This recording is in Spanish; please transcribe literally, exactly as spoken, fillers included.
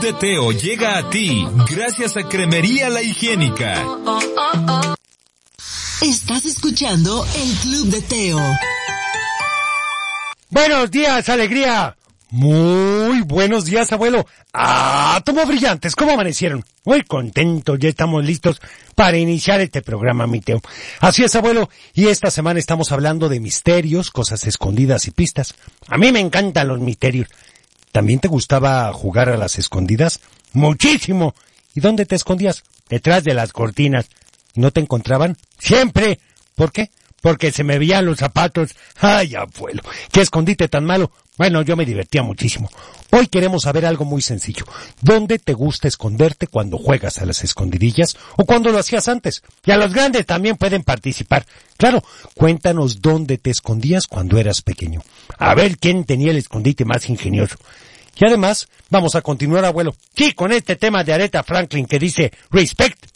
de Teo llega a ti gracias a Cremería La Higiénica. Estás escuchando el Club de Teo. Buenos días, alegría. Muy buenos días, abuelo. Átomos brillantes, ¿cómo amanecieron? Muy contentos, ya estamos listos para iniciar este programa, mi Teo. Así es, abuelo, y esta semana estamos hablando de misterios, cosas escondidas y pistas. A mí me encantan los misterios. ¿También te gustaba jugar a las escondidas? ¡Muchísimo! ¿Y dónde te escondías? Detrás de las cortinas. ¿No te encontraban? ¡Siempre! ¿Por qué? Porque se me veían los zapatos. ¡Ay, abuelo! ¡Qué escondite tan malo! Bueno, yo me divertía muchísimo. Hoy queremos saber algo muy sencillo. ¿Dónde te gusta esconderte cuando juegas a las escondidillas o cuando lo hacías antes? Y a los grandes también pueden participar. Claro, cuéntanos dónde te escondías cuando eras pequeño. A ver quién tenía el escondite más ingenioso. Y además, vamos a continuar, abuelo. Sí, con este tema de Aretha Franklin que dice, respect,